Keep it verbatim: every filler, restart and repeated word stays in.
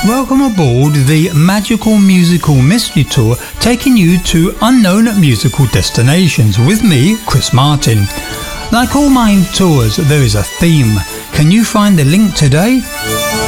Welcome aboard the Magical Musical Mystery Tour, taking you to unknown musical destinations with me, Chris Martin. Like all my tours, there is a theme. Can you find the link today?